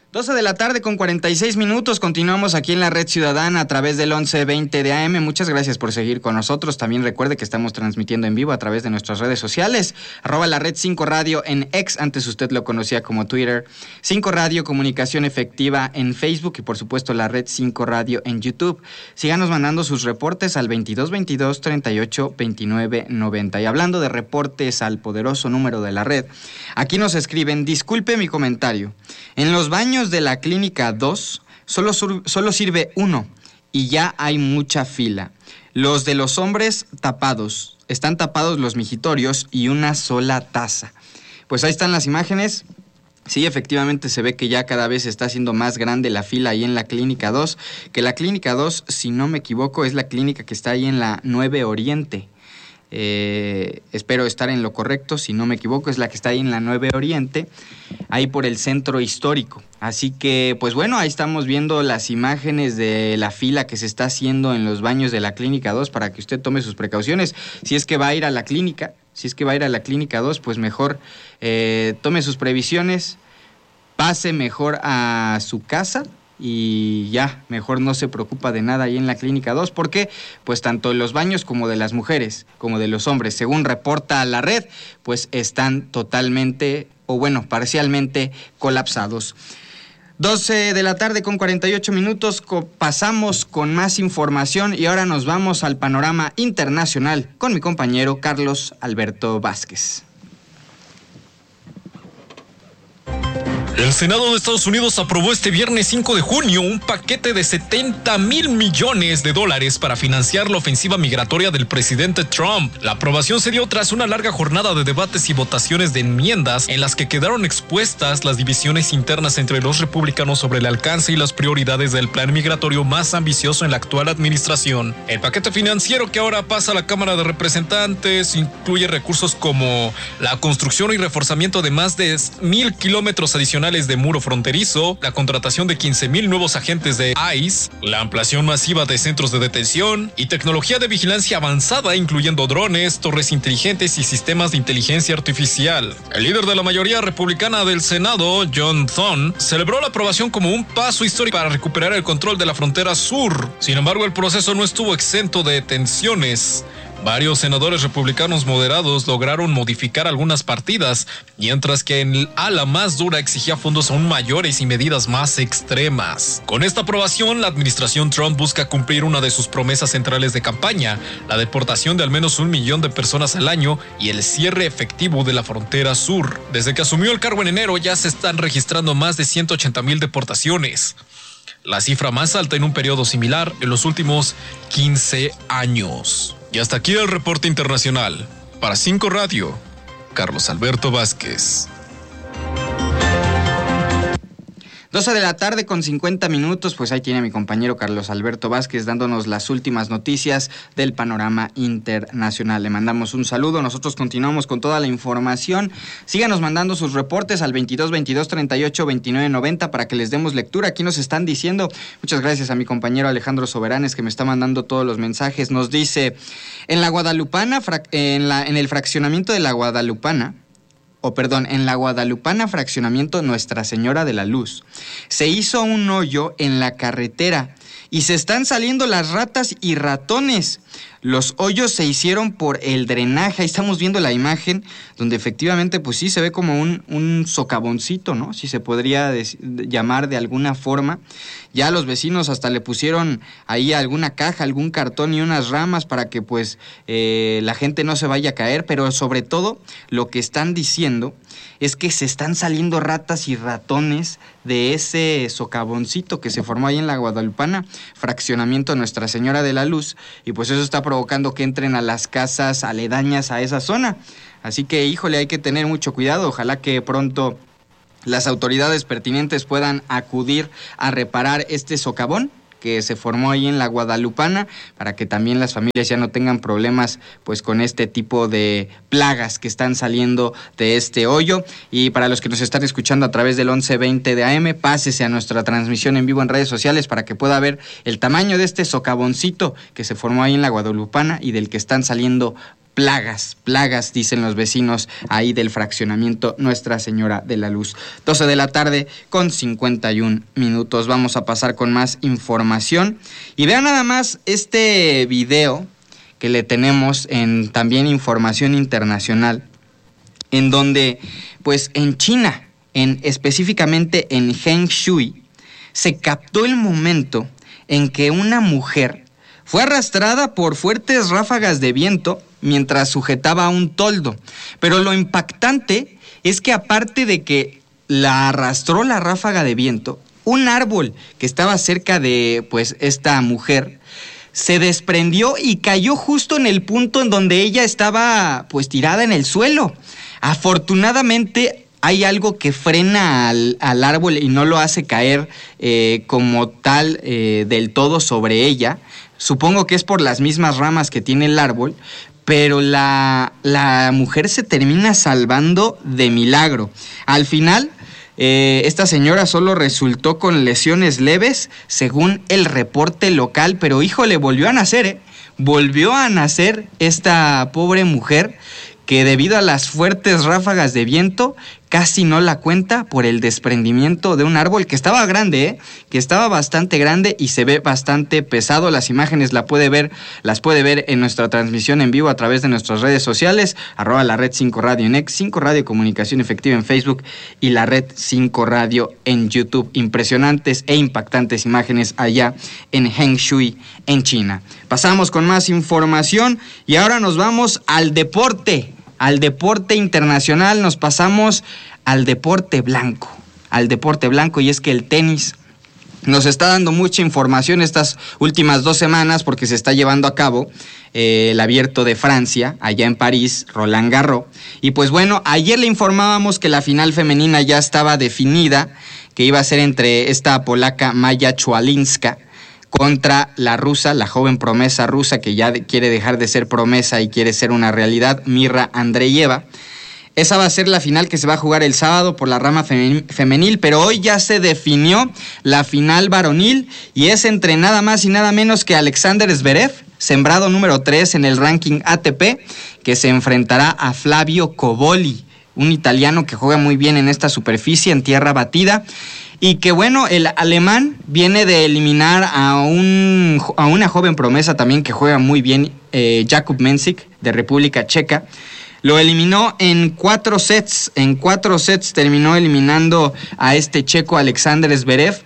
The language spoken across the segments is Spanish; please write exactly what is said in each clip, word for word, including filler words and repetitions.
doce de la tarde con cuarenta y seis minutos, continuamos aquí en la Red Ciudadana a través del once veinte de A M. Muchas gracias por seguir con nosotros. También recuerde que estamos transmitiendo en vivo a través de nuestras redes sociales, arroba la Red cinco Radio en X, antes usted lo conocía como Twitter, cinco Radio Comunicación Efectiva en Facebook y por supuesto la Red cinco Radio en YouTube. Síganos mandando sus reportes al veintidós veintidós treinta y ocho veintinueve noventa. Y hablando de reportes al poderoso número de la red, aquí nos escriben: disculpe mi comentario, en los baños de la clínica dos solo, solo sirve uno y ya hay mucha fila. Los de los hombres tapados, están tapados los mijitorios y una sola taza. Pues ahí están las imágenes. Sí, efectivamente se ve que ya cada vez está haciendo más grande la fila ahí en la clínica dos, que la clínica dos, si no me equivoco, es la clínica que está ahí en la nueve Oriente. Eh, espero estar en lo correcto, si no me equivoco es la que está ahí en la nueve Oriente, ahí por el centro histórico. Así que pues bueno, ahí estamos viendo las imágenes de la fila que se está haciendo en los baños de la clínica dos para que usted tome sus precauciones. Si es que va a ir a la clínica, si es que va a ir a la clínica dos, pues mejor eh, tome sus previsiones, pase mejor a su casa y ya, mejor no se preocupa de nada ahí en la clínica dos, porque pues tanto los baños como de las mujeres, como de los hombres, según reporta la red, pues están totalmente, o bueno, parcialmente colapsados. doce de la tarde con cuarenta y ocho minutos, co- pasamos con más información y ahora nos vamos al panorama internacional con mi compañero Carlos Alberto Vázquez. El Senado de Estados Unidos aprobó este viernes cinco de junio un paquete de setenta mil millones de dólares para financiar la ofensiva migratoria del presidente Trump. La aprobación se dio tras una larga jornada de debates y votaciones de enmiendas en las que quedaron expuestas las divisiones internas entre los republicanos sobre el alcance y las prioridades del plan migratorio más ambicioso en la actual administración. El paquete financiero que ahora pasa a la Cámara de Representantes incluye recursos como la construcción y reforzamiento de más de mil kilómetros adicionales de muro fronterizo, la contratación de quince mil nuevos agentes de ICE, la ampliación masiva de centros de detención y tecnología de vigilancia avanzada, incluyendo drones, torres inteligentes y sistemas de inteligencia artificial. El líder de la mayoría republicana del Senado, John Thune, celebró la aprobación como un paso histórico para recuperar el control de la frontera sur. Sin embargo, el proceso no estuvo exento de tensiones. Varios senadores republicanos moderados lograron modificar algunas partidas, mientras que el ala más dura exigía fondos aún mayores y medidas más extremas. Con esta aprobación, la administración Trump busca cumplir una de sus promesas centrales de campaña, la deportación de al menos un millón de personas al año y el cierre efectivo de la frontera sur. Desde que asumió el cargo en enero, ya se están registrando más de ciento ochenta mil deportaciones, la cifra más alta en un periodo similar en los últimos quince años. Y hasta aquí el reporte internacional. Para cinco Radio, Carlos Alberto Vázquez. doce de la tarde con cincuenta minutos, pues ahí tiene mi compañero Carlos Alberto Vázquez dándonos las últimas noticias del panorama internacional. Le mandamos un saludo, nosotros continuamos con toda la información. Síganos mandando sus reportes al veintidós veintidós treinta y ocho veintinueve noventa para que les demos lectura. Aquí nos están diciendo, muchas gracias a mi compañero Alejandro Soberanes que me está mandando todos los mensajes. Nos dice, en la Guadalupana, en, la, en el fraccionamiento de la Guadalupana, o perdón, en la Guadalupana fraccionamiento Nuestra Señora de la Luz, se hizo un hoyo en la carretera y se están saliendo las ratas y ratones. Los hoyos se hicieron por el drenaje. Ahí estamos viendo la imagen donde efectivamente pues sí se ve como un, un socavoncito, ¿no? Si se podría des- llamar de alguna forma. Ya los vecinos hasta le pusieron ahí alguna caja, algún cartón y unas ramas para que pues eh, la gente no se vaya a caer, pero sobre todo lo que están diciendo es que se están saliendo ratas y ratones de ese socavoncito que se formó ahí en la Guadalupana, fraccionamiento Nuestra Señora de la Luz, y pues eso está provocando que entren a las casas aledañas a esa zona. Así que, híjole, hay que tener mucho cuidado. Ojalá que pronto las autoridades pertinentes puedan acudir a reparar este socavón que se formó ahí en la Guadalupana, para que también las familias ya no tengan problemas pues con este tipo de plagas que están saliendo de este hoyo. Y para los que nos están escuchando a través del once veinte de A M, pásese a nuestra transmisión en vivo en redes sociales para que pueda ver el tamaño de este socavoncito que se formó ahí en la Guadalupana y del que están saliendo plagas, plagas, dicen los vecinos ahí del fraccionamiento Nuestra Señora de la Luz. doce de la tarde con cincuenta y un minutos. Vamos a pasar con más información. Y vean nada más este video que le tenemos en también información internacional, en donde, pues en China, en, específicamente en Hengshui, se captó el momento en que una mujer fue arrastrada por fuertes ráfagas de viento mientras sujetaba un toldo. Pero lo impactante es que aparte de que la arrastró la ráfaga de viento, un árbol que estaba cerca de pues esta mujer se desprendió y cayó justo en el punto en donde ella estaba pues tirada en el suelo. Afortunadamente hay algo que frena al, al árbol y no lo hace caer eh, como tal eh, del todo sobre ella. Supongo que es por las mismas ramas que tiene el árbol, pero la, la mujer se termina salvando de milagro. Al final, Eh, esta señora solo resultó con lesiones leves, según el reporte local, pero híjole, volvió a nacer, ¿eh? Volvió a nacer esta pobre mujer que debido a las fuertes ráfagas de viento casi no la cuenta por el desprendimiento de un árbol que estaba grande, ¿eh? que estaba bastante grande y se ve bastante pesado. Las imágenes la puede ver, las puede ver en nuestra transmisión en vivo a través de nuestras redes sociales, arroba la red cinco radio en X, cinco Radio Comunicación Efectiva en Facebook y la red cinco Radio en YouTube. Impresionantes e impactantes imágenes allá en Hengshui, en China. Pasamos con más información y ahora nos vamos al deporte. Al deporte internacional, nos pasamos al deporte blanco, al deporte blanco, y es que el tenis nos está dando mucha información estas últimas dos semanas porque se está llevando a cabo eh, el Abierto de Francia, allá en París, Roland Garros. Y pues bueno, ayer le informábamos que la final femenina ya estaba definida, que iba a ser entre esta polaca Maya Chualinska contra la rusa, la joven promesa rusa que ya de, quiere dejar de ser promesa y quiere ser una realidad, Mirra Andreeva. Esa va a ser la final que se va a jugar el sábado por la rama femenil, pero hoy ya se definió la final varonil y es entre nada más y nada menos que Alexander Zverev, sembrado número tres en el ranking A T P, que se enfrentará a Flavio Cobolli, un italiano que juega muy bien en esta superficie, en tierra batida. Y que bueno, el alemán viene de eliminar a, un, a una joven promesa también que juega muy bien, eh, Jakub Mensik, de República Checa. Lo eliminó en cuatro sets, en cuatro sets terminó eliminando a este checo Alexander Zverev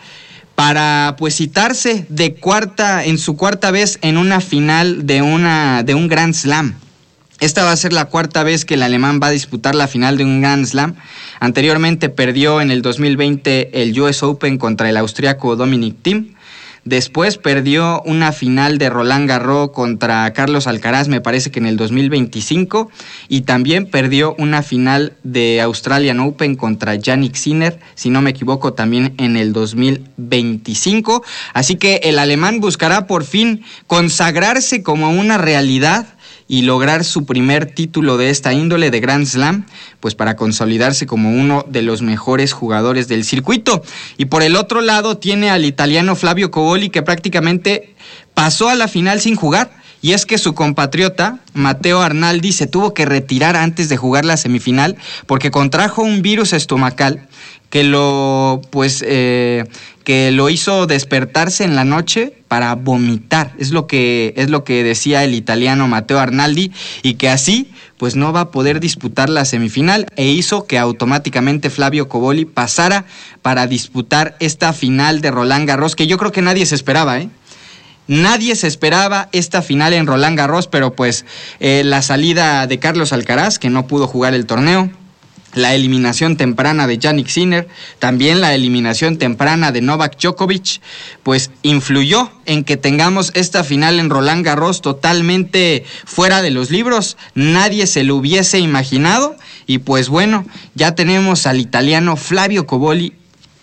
para pues citarse de cuarta, en su cuarta vez en una final de, una, de un Grand Slam. Esta va a ser la cuarta vez que el alemán va a disputar la final de un Grand Slam. Anteriormente perdió en el dos mil veinte el U S Open contra el austriaco Dominic Thiem. Después perdió una final de Roland Garros contra Carlos Alcaraz, me parece que en el dos mil veinticinco. Y también perdió una final de Australian Open contra Jannik Sinner, si no me equivoco, también en el dos mil veinticinco. Así que el alemán buscará por fin consagrarse como una realidad y lograr su primer título de esta índole de Grand Slam, pues para consolidarse como uno de los mejores jugadores del circuito. Y por el otro lado tiene al italiano Flavio Cobolli, que prácticamente pasó a la final sin jugar, y es que su compatriota Matteo Arnaldi se tuvo que retirar antes de jugar la semifinal porque contrajo un virus estomacal que lo pues eh, que lo hizo despertarse en la noche para vomitar. Es lo que es lo que decía el italiano Matteo Arnaldi, y que así pues no va a poder disputar la semifinal, e hizo que automáticamente Flavio Cobolli pasara para disputar esta final de Roland Garros, que yo creo que nadie se esperaba, ¿eh? Nadie se esperaba esta final en Roland Garros, pero pues eh, la salida de Carlos Alcaraz, que no pudo jugar el torneo, la eliminación temprana de Jannik Sinner, también la eliminación temprana de Novak Djokovic, pues influyó en que tengamos esta final en Roland Garros totalmente fuera de los libros. Nadie se lo hubiese imaginado, y pues bueno, ya tenemos al italiano Flavio Cobolli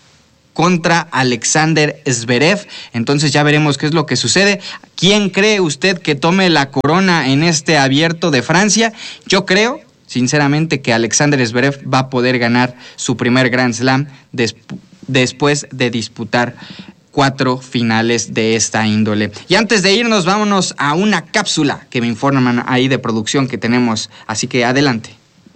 contra Alexander Zverev. Entonces ya veremos qué es lo que sucede. ¿Quién cree usted que tome la corona en este Abierto de Francia? Yo creo, sinceramente, que Alexander Zverev va a poder ganar su primer Grand Slam desp- después de disputar cuatro finales de esta índole. Y antes de irnos, vámonos a una cápsula que me informan ahí de producción que tenemos, así que adelante.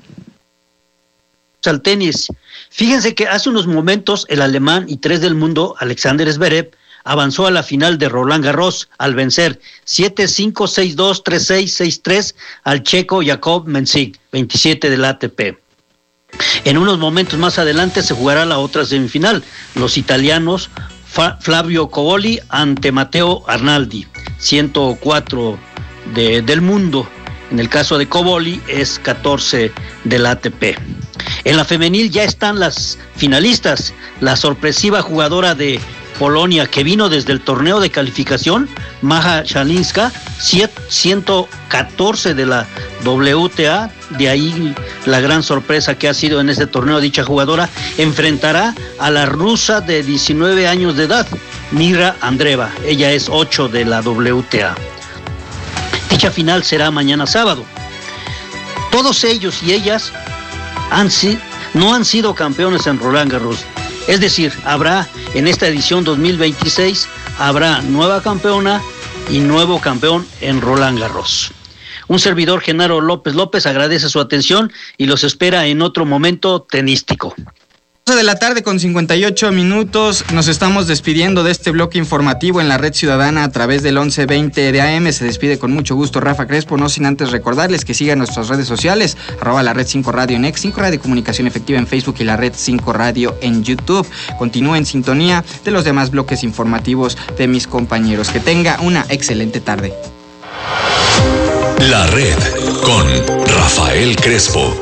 Al tenis. Fíjense que hace unos momentos el alemán y tres del mundo, Alexander Zverev, avanzó a la final de Roland Garros al vencer siete cinco, seis dos, tres seis, seis tres al checo Jakub Mensik, veintisiete del A T P. En unos momentos más adelante se jugará la otra semifinal, los italianos Fa- Flavio Cobolli ante Matteo Arnaldi, ciento cuatro de, del mundo. En el caso de Cobolli es catorce del A T P. En la femenil ya están las finalistas. La sorpresiva jugadora de Polonia que vino desde el torneo de calificación, Maja Shalinska, ciento catorce de la W T A, de ahí la gran sorpresa que ha sido en este torneo dicha jugadora, enfrentará a la rusa de diecinueve años de edad, Mira Andreeva. Ella es ocho de la W T A. Dicha final será mañana sábado. Todos ellos y ellas han si, no han sido campeones en Roland Garros. Es decir, habrá en esta edición dos mil veintiséis, habrá nueva campeona y nuevo campeón en Roland Garros. Un servidor, Genaro López López, agradece su atención y los espera en otro momento tenístico. doce de la tarde con cincuenta y ocho minutos, nos estamos despidiendo de este bloque informativo en la Red Ciudadana a través del once veinte de A M. Se despide con mucho gusto Rafa Crespo, no sin antes recordarles que sigan nuestras redes sociales, arroba la Red cinco Radio en X, cinco Radio Comunicación Efectiva en Facebook y la Red cinco Radio en YouTube. Continúe en sintonía de los demás bloques informativos de mis compañeros. Que tenga una excelente tarde. La Red con Rafael Crespo.